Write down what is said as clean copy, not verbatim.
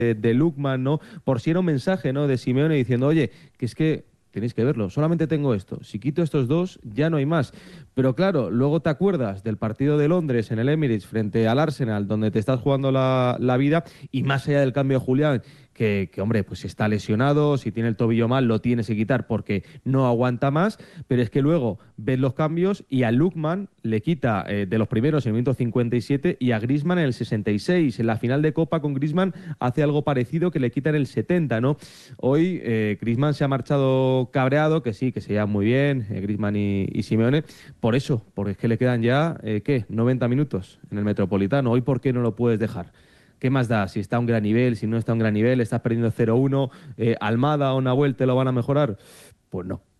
de Lookman, ¿no? Por si era un mensaje, ¿no? De Simeone diciendo, oye, que es que tenéis que verlo, solamente tengo esto. Si quito estos dos, ya no hay más. Pero claro, luego te acuerdas del partido de Londres en el Emirates frente al Arsenal, donde te estás jugando la vida, y más allá del cambio de Julián, hombre, pues si está lesionado, si tiene el tobillo mal, lo tienes que quitar porque no aguanta más, pero es que luego ves los cambios y a Lookman le quita de los primeros en el minuto 57 y a Griezmann en el 66. En la final de Copa con Griezmann hace algo parecido que le quita en el 70, ¿no? Hoy Griezmann se ha marchado cabreado, que sí, que se llevan muy bien, Griezmann y Simeone, por eso, porque es que le quedan ya, ¿qué? 90 minutos en el Metropolitano. Hoy, ¿por qué no lo puedes dejar? ¿Qué más da? Si está a un gran nivel, si no está a un gran nivel, estás perdiendo 0-1, Almada a una vuelta lo van a mejorar. Pues no.